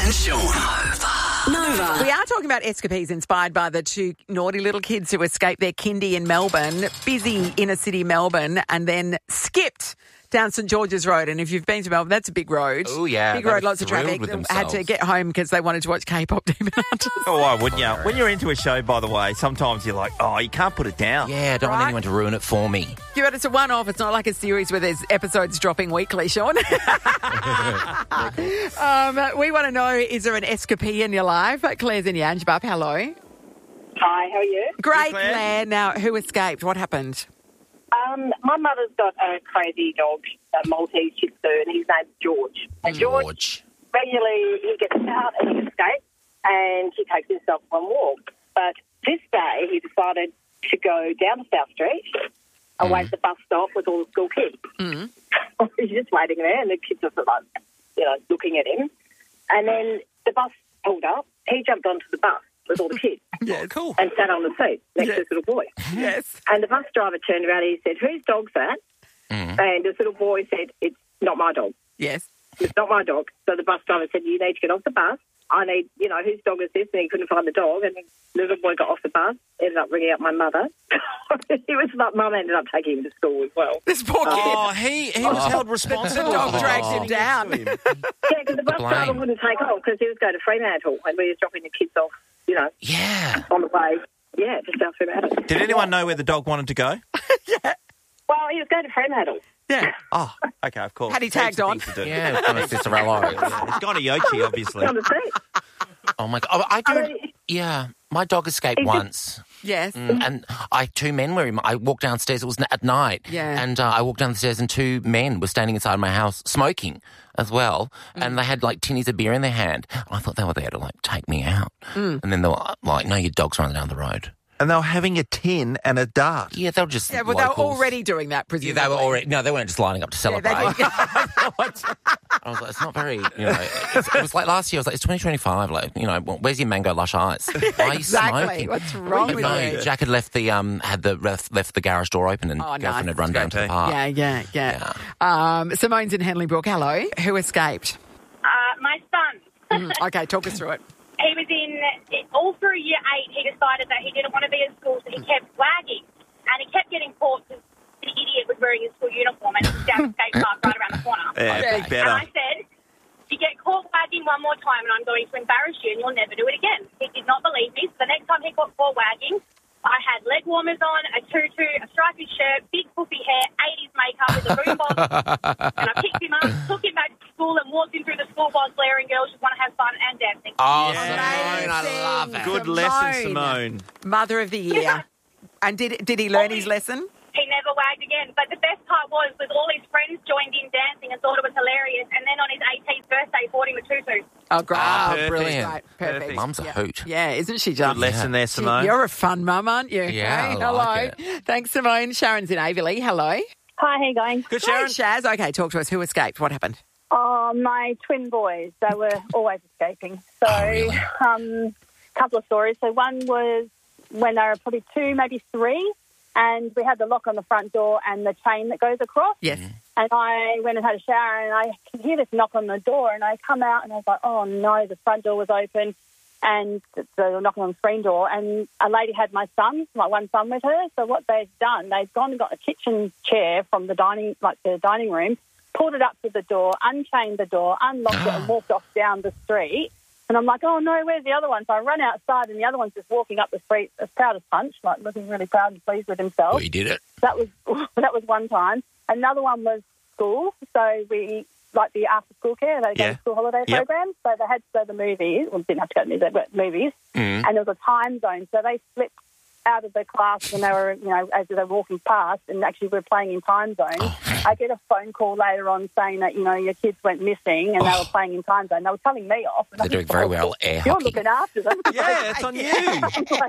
and Sean. Nova. We are talking about escapades inspired by the two naughty little kids who escaped their kindy in Melbourne, busy inner city Melbourne, and then skipped down St George's Road. And if you've been to Melbourne, that's a big road. Oh, yeah. Big road, lots of traffic. With Had to get home because they wanted to watch K-pop Demon Hunters. Oh, why wouldn't you? When you're into a show, by the way, sometimes you're like, oh, you can't put it down. Yeah, I don't want anyone to ruin it for me. Yeah, but it's a one-off. It's not like a series where there's episodes dropping weekly, Sean. We want to know, is there an escapade in your life? Claire's in Yangebup. Hello. Hi, how are you? Great, Claire. Claire. Now, who escaped? What happened? My mother's got a crazy dog, a Maltese Shih Tzu, and his name's George. And George, regularly, he gets out and he escapes, and he takes himself on walk. But this day, he decided to go down to South Street, away at the bus stop with all the school kids. Mm. He's just waiting there, and the kids are like, looking at him. And then the bus pulled up. He jumped onto the bus with all the kids. Yeah, Cool. And sat on the seat next to this little boy. Yes. And the bus driver turned around and he said, "Whose dog's that?" And this little boy said, "It's not my dog. Yes. It's not my dog." So the bus driver said, "You need to get off the bus. I need, whose dog is this?" And he couldn't find the dog. And the little boy got off the bus, ended up ringing up my mother. He was like, Mum ended up taking him to school as well. This poor kid. Oh, he was held responsible. The dog dragged him down. Yeah, because the bus driver wouldn't take off because he was going to Fremantle and we was dropping the kids off, Yeah. on the way. Yeah, just down Fremantle. Did anyone know where the dog wanted to go? Well, he was going to Fremantle. Yeah. Oh, okay, of course. Had he tagged Heaps of on? things to do. Yeah, it's kind of Cicerello. He's gone to Yochi, obviously. On the seat. Oh, my God. Oh, I do. mean- Yeah. My dog escaped once. Yes. And two men were I walked downstairs, it was at night. Yeah. And I walked down the stairs and two men were standing inside my house smoking as well. And they had like tinnies of beer in their hand. I thought they were there to like take me out. And then they were like, "No, your dog's running down the road." And they were having a tin and a dart. Yeah, they were just Yeah, well, they were locals. already doing that, Yeah, presumably. they were already. No, they weren't just lining up to celebrate. they- I was like, it's not very, it was like last year, I was like, it's 2025, like, where's your Mango Lush Eyes? Why are you Exactly. smoking? What's wrong with no, you? Jack had left the garage door open and Oh, girlfriend nice. had run down to the park. Yeah. Simone's in Henley Brook. Hello. Who escaped? My son, Okay, talk us through it. he was all through year 8, he decided that he didn't want to be at school, so he kept wagging. And he kept getting caught because the idiot was wearing his school uniform and it was down the skate park right around the corner. Yeah, Okay. better. And I said, "You get caught wagging one more time and I'm going to embarrass you and you'll never do it again." He did not believe me, so the next time he got caught wagging, I had leg warmers on, a tutu, a stripy shirt, big puffy hair, 80s makeup with a boombox, and I picked him up, took him back to school and walked him through the school while glaring girls just want to have fun and dancing. Oh, Yeah. Simone, I love it. Good lesson, Simone. Mother of the year. And did he learn his lesson? He never wagged again. But the best part was all his friends joined in dancing and thought it was hilarious. And then on his 18th birthday, bought him a tutu. Oh, great. perfect. Brilliant. Right, perfect. Mum's a hoot. Yeah, isn't she just? Good lesson there, Simone. You're a fun mum, aren't you? Yeah, Hey, I like hello. Thanks, Simone. Sharon's in Averley. Hello. Hi, how you going? Good, Sharon. Sharon. Shaz. Okay, talk to us. Who escaped? What happened? Oh, my twin boys, they were always escaping. So, really? couple of stories. So one was when they were probably 2, maybe 3, and we had the lock on the front door and the chain that goes across. Yes. And I went and had a shower and I could hear this knock on the door and I come out and I was like, oh no, the front door was open and they were knocking on the screen door and a lady had my one son with her. So what they'd done, they'd gone and got a kitchen chair from the dining room, pulled it up to the door, unchained the door, unlocked it and walked off down the street. And I'm like, oh no, where's the other one? So I run outside and the other one's just walking up the street as proud as punch, like looking really proud and pleased with himself. Well, you did it. That was one time. Another one was school. So we, like the after-school care, they go to school holiday program. So they had to go to the movies. Well, didn't have to go to movies, but movies. And there was a time zone. So they slipped out of the class when they were, as they were walking past and actually were playing in time zone. I get a phone call later on saying that, your kids went missing and they were playing in time zone. They were telling me off. And They're doing very well, air You're hockey. looking after them. Yeah, it's on you.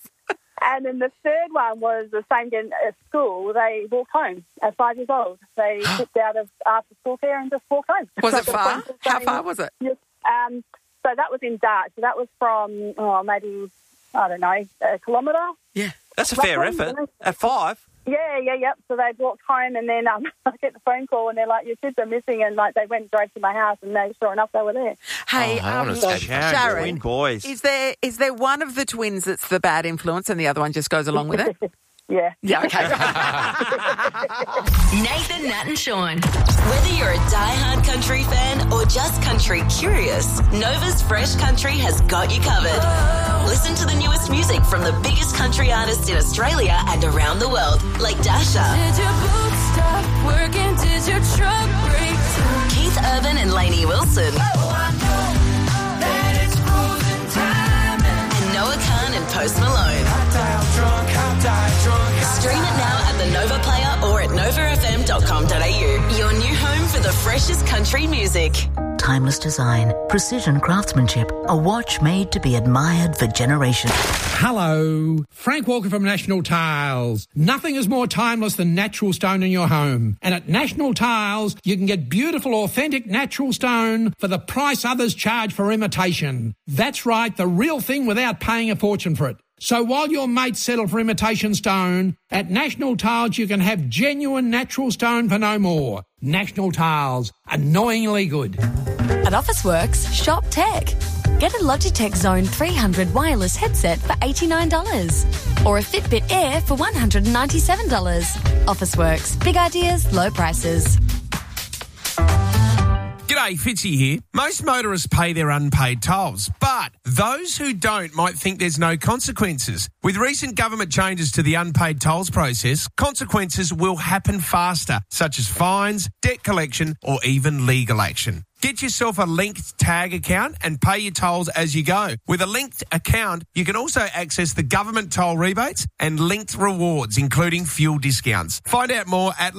And then the third one was the same again at school. They walked home at 5 years old. They slipped out of after school care and just walked home. Was it So the far? friends were How saying- far was it? Yes, so that was in Dart. So that was from, maybe, I don't know, a kilometre. Yeah. That's a fair Roughly, effort. At 5? Yeah. So they walked home, and then I get the phone call, and they're like, "Your kids are missing," and like they went and drove to my house, and sure enough, they were there. Hey, Sharon, twin boys. Is there one of the twins that's the bad influence, and the other one just goes along with it? Yeah. Okay. Nathan, Nat and Sean. Whether you're a diehard country fan or just country curious, Nova's Fresh Country has got you covered. Listen to the newest music from the biggest country artists in Australia and around the world, like Dasha. Did your boots stop working? Did your truck break down? Keith Urban and Lainey Wilson. And Noah Khan and Post Malone. Stream it now at the Nova Player or at novafm.com.au. Your new home for the freshest country music. Timeless design, precision craftsmanship, a watch made to be admired for generations. Hello, Frank Walker from National Tiles. Nothing is more timeless than natural stone in your home. And at National Tiles, you can get beautiful, authentic natural stone for the price others charge for imitation. That's right, the real thing without paying a fortune for it. So while your mates settle for imitation stone, at National Tiles you can have genuine natural stone for no more. National Tiles, annoyingly good. At Officeworks, shop tech. Get a Logitech Zone 300 wireless headset for $89 or a Fitbit Air for $197. Officeworks, big ideas, low prices. G'day, Fitzy here. Most motorists pay their unpaid tolls, but those who don't might think there's no consequences. With recent government changes to the unpaid tolls process, consequences will happen faster, such as fines, debt collection, or even legal action. Get yourself a linked tag account and pay your tolls as you go. With a linked account, you can also access the government toll rebates and linked rewards, including fuel discounts. Find out more at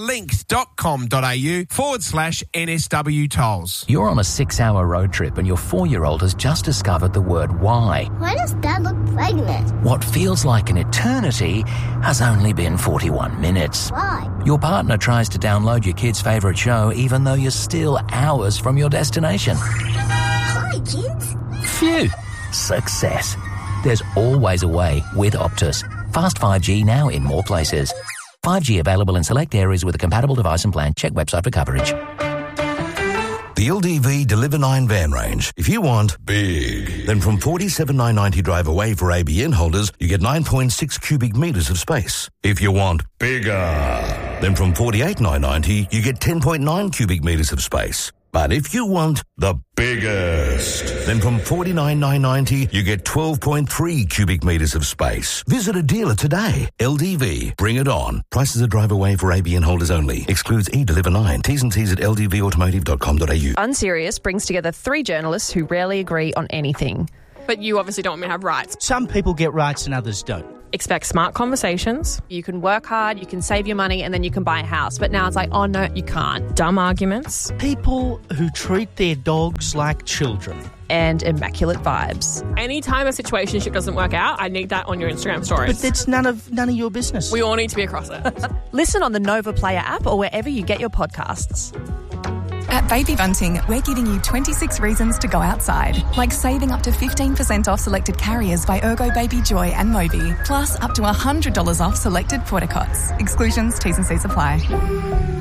linked.com.au/NSW tolls. You're on a 6-hour road trip and your 4-year-old has just discovered the word why. Why does Dad look pregnant? What feels like an eternity has only been 41 minutes. Why? Your partner tries to download your kid's favourite show even though you're still hours from your destination. Hi, kids. Phew. Success. There's always a way with Optus. Fast 5G now in more places. 5G available in select areas with a compatible device and plan. Check website for coverage. The LDV Deliver 9 van range. If you want big, then from $47,990 drive away for ABN holders, you get 9.6 cubic metres of space. If you want bigger, then from $48,990 you get 10.9 cubic metres of space. But if you want the biggest, then from $49,990 you get 12.3 cubic metres of space. Visit a dealer today. LDV, bring it on. Prices are drive away for ABN holders only. Excludes eDeliver 9. T's and C's at ldvautomotive.com.au. Unserious brings together 3 journalists who rarely agree on anything. But you obviously don't want me to have rights. Some people get rights and others don't. Expect smart conversations. You can work hard, you can save your money, and then you can buy a house. But now it's like, oh no, you can't. Dumb arguments. People who treat their dogs like children. And immaculate vibes. Anytime a situationship doesn't work out, I need that on your Instagram stories. But that's none of your business. We all need to be across it. Listen on the Nova Player app or wherever you get your podcasts. At Baby Bunting, we're giving you 26 reasons to go outside, like saving up to 15% off selected carriers by Ergo Baby Joy and Moby, plus up to $100 off selected porta cots. Exclusions, T's and C's apply.